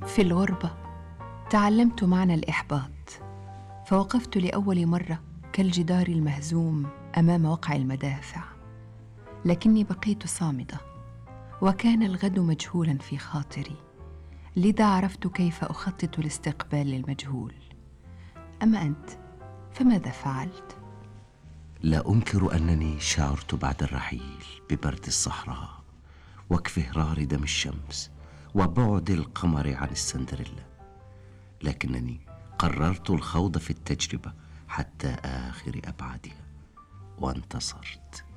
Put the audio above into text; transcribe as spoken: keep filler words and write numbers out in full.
في الغربة تعلمت معنى الإحباط، فوقفت لأول مرة كالجدار المهزوم أمام وقع المدافع، لكني بقيت صامدة، وكان الغد مجهولا في خاطري، لذا عرفت كيف أخطط لاستقبال المجهول. أما أنت فماذا فعلت؟ لا أنكر أنني شعرت بعد الرحيل ببرد الصحراء واكفهرار دم الشمس وبعد القمر عن السندريلا، لكنني قررت الخوض في التجربة حتى آخر أبعادها وانتصرت.